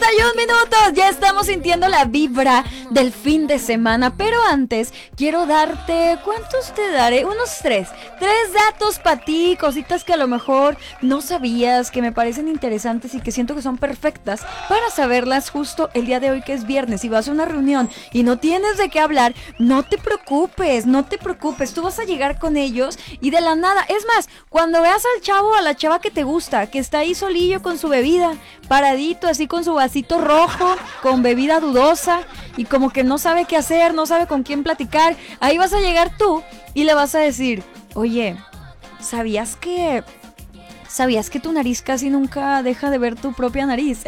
minutos. Ya estamos sintiendo la vibra del fin de semana. Pero antes, quiero darte... ¿Cuántos te daré? Unos tres datos para ti. Cositas que a lo mejor no sabías, que me parecen interesantes y que siento que son perfectas para saberlas justo el día de hoy, que es viernes. Si vas a una reunión y no tienes de qué hablar, no te preocupes. Tú vas a llegar con ellos y de la nada. Es más, cuando veas al chavo o a la chava que te gusta, que está ahí solillo con su bebida, paradito así con su vasito rojo, con bebida dudosa y como que no sabe qué hacer, no sabe con quién platicar, ahí vas a llegar tú y le vas a decir: oye, ¿sabías que tu nariz casi nunca deja de ver tu propia nariz?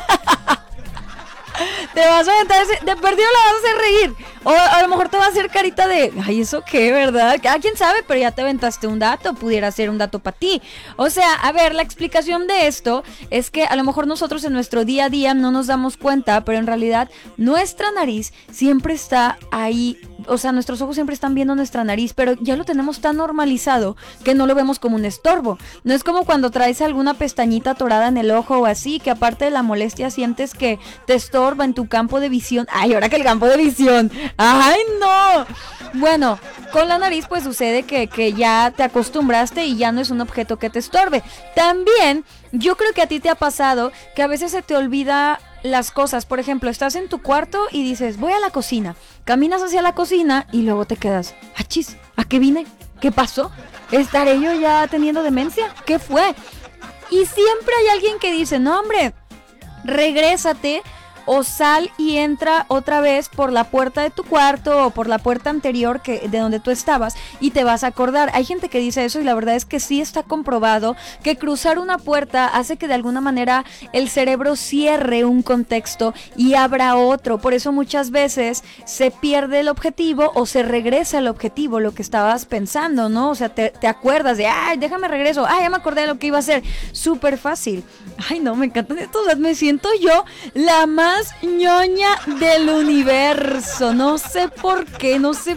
Te vas a aventar, de perdido la vas a hacer reír. O a lo mejor te va a hacer carita de: ay, ¿eso qué, verdad? Quién sabe, pero ya te aventaste un dato, pudiera ser un dato para ti. O sea, a ver, la explicación de esto es que a lo mejor nosotros en nuestro día a día no nos damos cuenta, pero en realidad nuestra nariz siempre está ahí. O sea, nuestros ojos siempre están viendo nuestra nariz, pero ya lo tenemos tan normalizado que no lo vemos como un estorbo. No es como cuando traes alguna pestañita atorada en el ojo o así, que aparte de la molestia sientes que te estorba en tu campo de visión. Ay, ahora que el campo de visión. ¡Ay, no! Bueno, con la nariz pues sucede que ya te acostumbraste y ya no es un objeto que te estorbe. También, yo creo que a ti te ha pasado que a veces se te olvida las cosas. Por ejemplo, estás en tu cuarto y dices: voy a la cocina. Caminas hacia la cocina y luego te quedas: ¡achis! ¿A qué vine? ¿Qué pasó? ¿Estaré yo ya teniendo demencia? ¿Qué fue? Y siempre hay alguien que dice: no, hombre, regrésate o sal y entra otra vez por la puerta de tu cuarto o por la puerta anterior de donde tú estabas y te vas a acordar. Hay gente que dice eso y la verdad es que sí está comprobado que cruzar una puerta hace que de alguna manera el cerebro cierre un contexto y abra otro. Por eso muchas veces se pierde el objetivo o se regresa al objetivo, lo que estabas pensando, ¿no? O sea, te acuerdas de: ay, déjame regreso, ay, ya me acordé de lo que iba a hacer. Súper fácil. Ay, no, me encantan estos, me siento yo la más ñoña del universo. No sé por qué.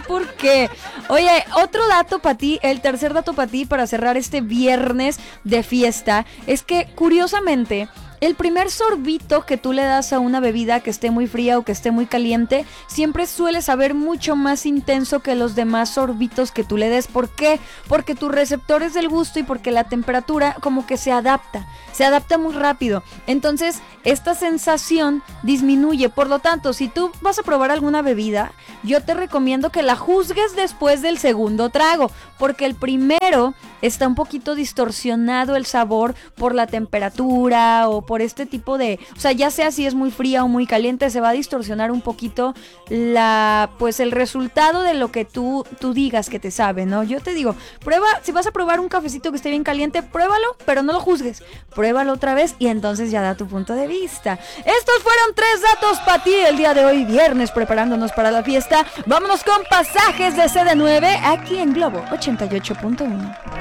Oye, otro dato para ti, el tercer dato para ti para cerrar este viernes de fiesta, es que curiosamente el primer sorbito que tú le das a una bebida que esté muy fría o que esté muy caliente siempre suele saber mucho más intenso que los demás sorbitos que tú le des. ¿Por qué? Porque tus receptores del gusto y porque la temperatura como que se adapta muy rápido. Entonces esta sensación disminuye. Por lo tanto, si tú vas a probar alguna bebida, yo te recomiendo que la juzgues después del segundo trago, porque el primero está un poquito distorsionado el sabor por la temperatura o por este tipo de... O sea, ya sea si es muy fría o muy caliente, se va a distorsionar un poquito pues el resultado de lo que tú digas que te sabe, ¿no? Yo te digo, prueba, si vas a probar un cafecito que esté bien caliente, pruébalo, pero no lo juzgues. Pruébalo otra vez y entonces ya da tu punto de vista. Estos fueron 3 datos para ti el día de hoy, viernes, preparándonos para la fiesta. Vámonos con Pasajes de CD9 aquí en Globo 88.1.